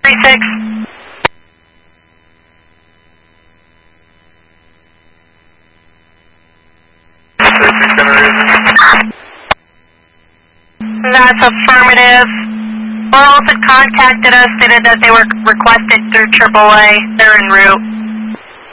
36. That's affirmative. Orals had contacted us, stated that they were requested through AAA. They're en route.